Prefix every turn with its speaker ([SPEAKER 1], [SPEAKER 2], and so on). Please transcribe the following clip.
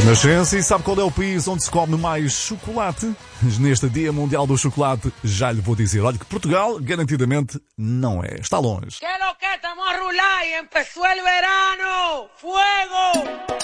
[SPEAKER 1] Renascença, e sabe qual é o país onde se come mais chocolate? Neste Dia Mundial do Chocolate, já lhe vou dizer. Olha que Portugal, garantidamente, não é. Está longe.
[SPEAKER 2] ¿Qué lo que estamos a rular y empezó el verano? ¡Fuego!